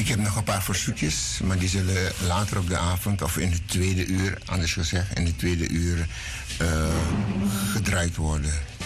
Ik heb nog een paar verzoekjes, maar die zullen later op de avond of in het tweede uur, anders gezegd, in het tweede uur gedraaid worden.